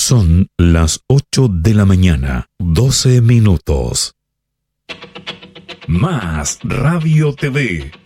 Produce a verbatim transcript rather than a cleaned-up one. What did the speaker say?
Son las ocho de la mañana, doce minutos. Más Radio T V.